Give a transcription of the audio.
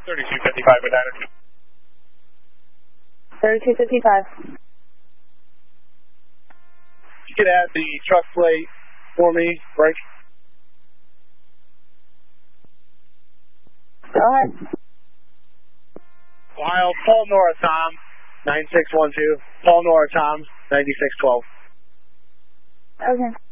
3255 with Diner. 3255. You could add the truck plate for me, break. Go ahead. Ohio, Paul Nora Tom, 9612. Paul Nora Tom, 9612. Okay.